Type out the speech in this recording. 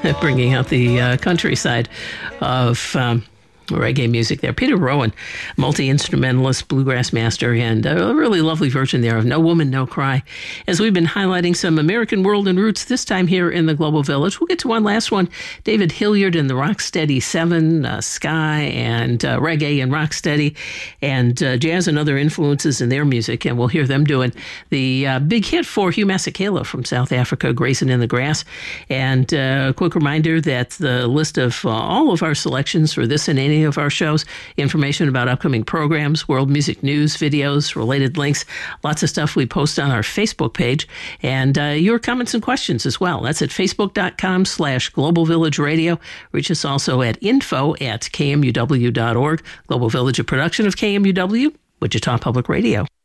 bringing out the countryside of reggae music there. Peter Rowan, multi-instrumentalist, bluegrass master, and a really lovely version there of No Woman, No Cry. As we've been highlighting some American world and roots, this time here in the Global Village, we'll get to one last one. David Hilliard and the Rocksteady Seven, ska and reggae and rocksteady, and jazz and other influences in their music, and we'll hear them doing the big hit for Hugh Masekela from South Africa, Grazing in the Grass. And a quick reminder that the list of all of our selections for this and any of our shows, information about upcoming programs, world music news, videos, related links, lots of stuff we post on our Facebook page, and your comments and questions as well. That's at facebook.com/Global Village Radio. Reach us also at info@kmuw.org. Global Village, a production of KMUW, Wichita Public Radio.